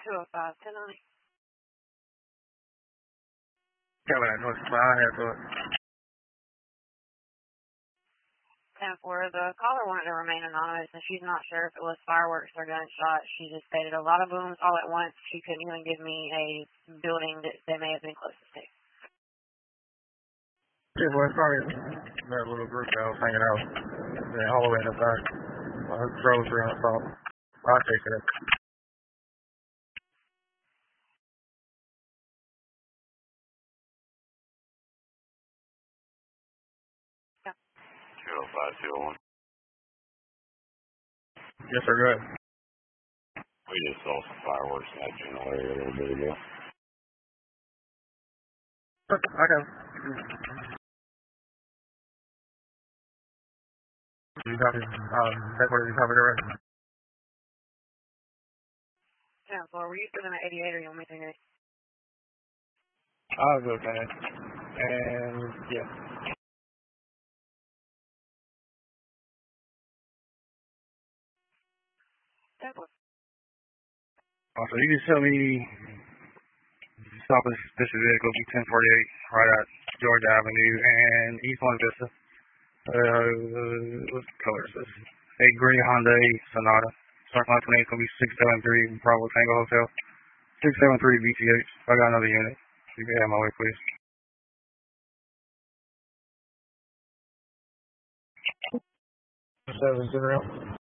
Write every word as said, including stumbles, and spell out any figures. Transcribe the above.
two oh five, ten on it. Coming at North Five, Airport. ten four, the caller wanted to remain anonymous, and she's not sure if it was fireworks or gunshots. She just stated a lot of booms all at once. She couldn't even give me a building that they may have been closest to. Yeah, well, it's probably that little group that was hanging out yeah, all the way in the back. I drove through and I saw. I'll take it up. two oh five, two oh one. Yes, sir, go ahead. We just saw some fireworks in that general area a little bit ago. I can. You got it. Um, that's what you covered already. ten four, were you still in the eighty-eight or you want me to take it? I'll go, man. And, yeah. ten four. Also, you can tell me stop this, this vehicle from ten forty-eight right at Georgia Avenue and East One Vista. Uh, what color is this? A gray Hyundai Sonata. Start line twenty-eight is going to be six seven three Bravo Tango Hotel. six seven three V T H. I got another unit. You can have my way, please. seven zero.